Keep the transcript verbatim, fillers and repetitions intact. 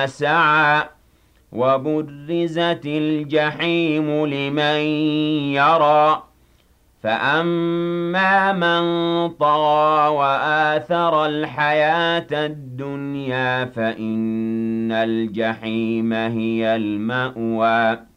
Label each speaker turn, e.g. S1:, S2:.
S1: سَعَىٰ وَبُرِّزَتِ الْجَحِيمُ لِمَن يَرَىٰ فَأَمَّا مَن طَغَىٰ وَآثَرَ الْحَيَاةَ الدُّنْيَا فَإِنَّ الْجَحِيمَ هِيَ الْمَأْوَىٰ